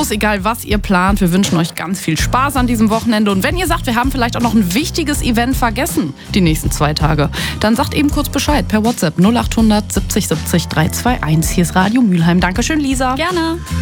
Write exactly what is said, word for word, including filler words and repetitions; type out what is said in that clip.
los, egal was ihr plant. Wir wünschen euch ganz viel Spaß an diesem Wochenende. Und wenn ihr sagt, wir haben vielleicht auch noch ein wichtiges Event vergessen, die nächsten zwei Tage, dann sagt eben kurz Bescheid per WhatsApp null acht hundert siebzig siebzig drei zwei eins. Hier ist Radio Mülheim. Dankeschön, Lisa. Gerne.